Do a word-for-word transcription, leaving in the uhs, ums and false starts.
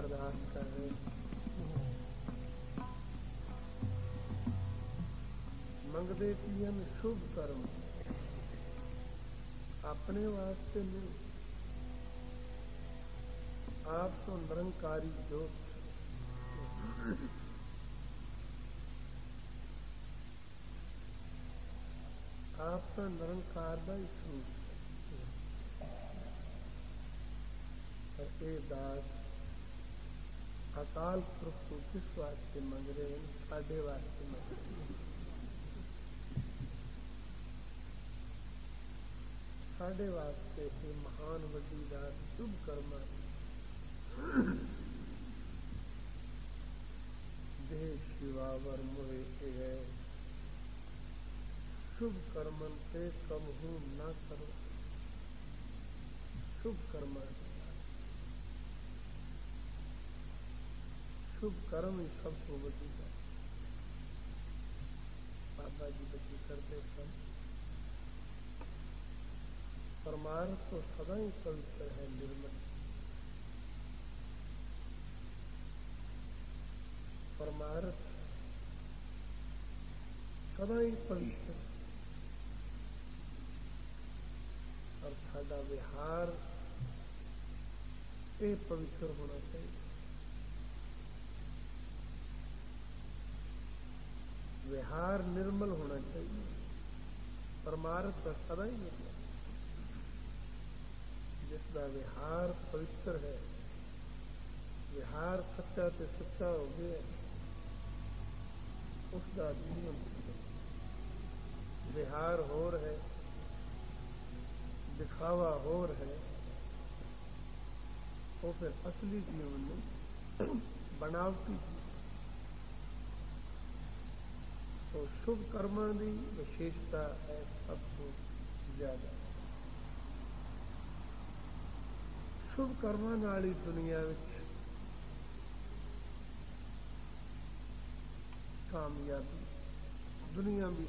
अरदास कर रहे मंगदे पियन शुभ कर्म अपने वास्ते नहीं, आप तो निरंकारी जोत, आप तो निरंकार का ही स्वरूप है। दास अकाल पुरख को किस वास्ते मंग रहे हैं? साढ़े वास्ते मंग रहे हैं। साढ़े वास्ते ये महान वड्डी दात शुभ कर्मा देह शिवावर मोहे है, शुभ कर्मन से कम हूं न करो। शुभ कर्म शुभ कर्म ही सबको बची है। बाबा जी बची करते सब परमार्थ तो सदा ही पवित्र है, निर्मल। परमार्थ सदा ही पवित्र और सादा विहार ये पवित्र होना चाहिए। विहार निर्मल होना चाहिए, परमार्थ सदा ही निर्मल। जिसका विहार पवित्र है, विहार सच्चा से सच्चा हो गया, उसका जीवन विहार हो रहे, दिखावा हो रहे, वो फिर असली जीवन नहीं, बनावटी जीवन। तो शुभ कर्मां की विशेषता है सबको ज्यादा। शुभ कर्मां नाल ही दुनिया विच कामयाबी, दुनिया भी